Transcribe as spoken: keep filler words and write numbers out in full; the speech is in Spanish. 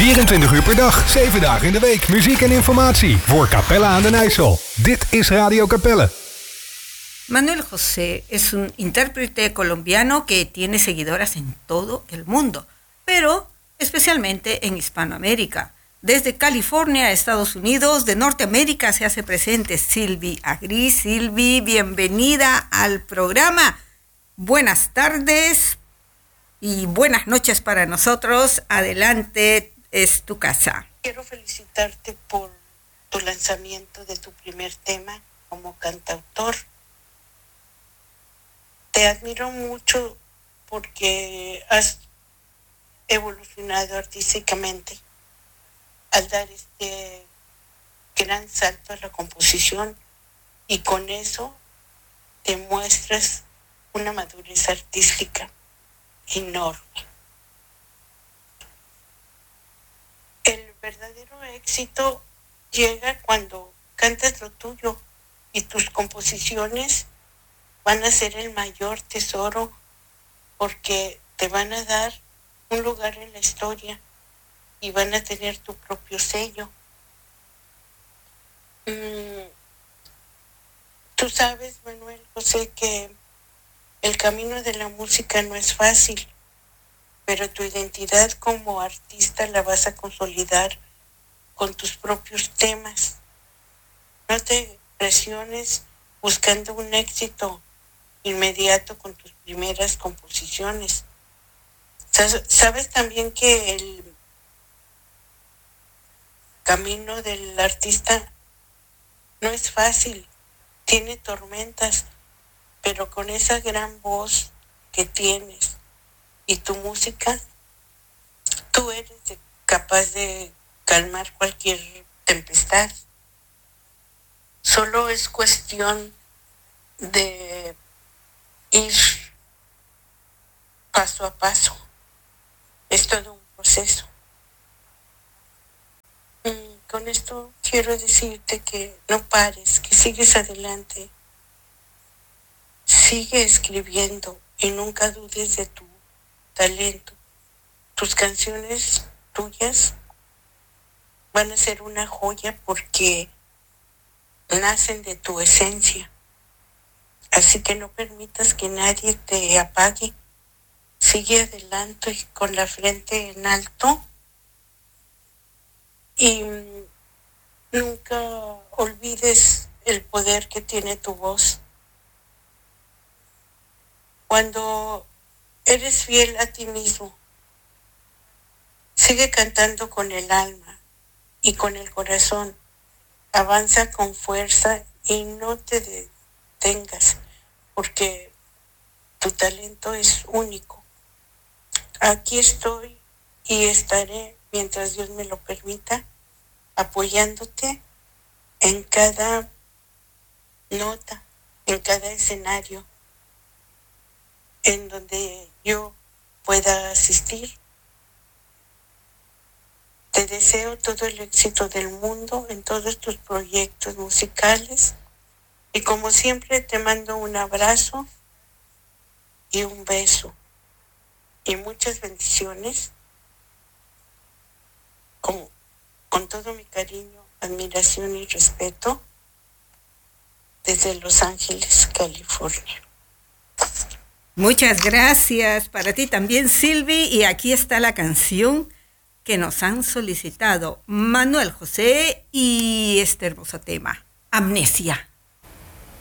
vierentwintig uur per dag, zeven dagen in de week. Muziek en informatie voor Capella aan den IJssel. Dit is Radio Capella. Manuel José es un intérprete colombiano que tiene seguidoras en todo el mundo, pero especialmente en Hispanoamérica. Desde California a Estados Unidos, de Norteamérica se hace presente Sylvie Agri. Sylvie, bienvenida al programa. Buenas tardes y buenas noches para nosotros. Adelante, es tu casa. Quiero felicitarte por tu lanzamiento de tu primer tema como cantautor. Te admiro mucho porque has evolucionado artísticamente al dar este gran salto a la composición, y con eso te muestras una madurez artística enorme. El verdadero éxito llega cuando cantas lo tuyo y tus composiciones van a ser el mayor tesoro, porque te van a dar un lugar en la historia y van a tener tu propio sello. Mm, tú sabes, Manuel José, que el camino de la música no es fácil, pero tu identidad como artista la vas a consolidar con tus propios temas. No te presiones buscando un éxito inmediato con tus primeras composiciones. Sabes también que el camino del artista no es fácil, tiene tormentas, pero con esa gran voz que tienes y tu música, tú eres capaz de calmar cualquier tempestad. Solo es cuestión de ir paso a paso. Es todo un proceso. Con esto quiero decirte que no pares, que sigues adelante. Sigue escribiendo y nunca dudes de tu talento. Tus canciones tuyas van a ser una joya porque nacen de tu esencia. Así que no permitas que nadie te apague. Sigue adelante con la frente en alto y nunca olvides el poder que tiene tu voz. Cuando eres fiel a ti mismo, sigue cantando con el alma y con el corazón. Avanza con fuerza y no te detengas, porque tu talento es único. Aquí estoy y estaré, mientras Dios me lo permita, apoyándote en cada nota, en cada escenario en donde yo pueda asistir. Te deseo todo el éxito del mundo en todos tus proyectos musicales, y como siempre te mando un abrazo y un beso y muchas bendiciones, con, con todo mi cariño, admiración y respeto, desde Los Ángeles, California. Muchas gracias para ti también, Sylvie, y aquí está la canción que nos han solicitado Manuel José y este hermoso tema, Amnesia.